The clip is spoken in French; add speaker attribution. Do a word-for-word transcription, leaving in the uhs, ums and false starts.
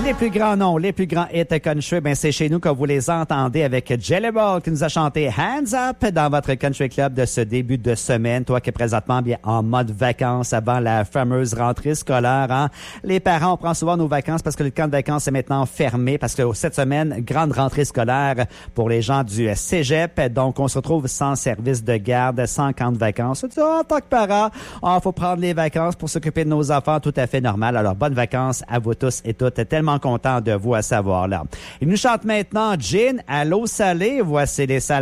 Speaker 1: Les plus grands noms, les plus grands hits country, ben c'est chez nous que vous les entendez avec Jelly Roll qui nous a chanté Hands Up dans votre country club de ce début de semaine. Toi qui es présentement bien en mode vacances avant la fameuse rentrée scolaire. Hein? Les parents, on prend souvent nos vacances parce que le camp de vacances est maintenant fermé parce que cette semaine, grande rentrée scolaire pour les gens du cégep. Donc, on se retrouve sans service de garde, sans camp de vacances. Oh, en tant que parent, il faut prendre les vacances pour s'occuper de nos enfants, tout à fait normal. Alors, bonnes vacances à vous tous et toutes. Tellement content de vous à savoir là. Il nous chante maintenant Gin à l'eau salée. Voici les salles.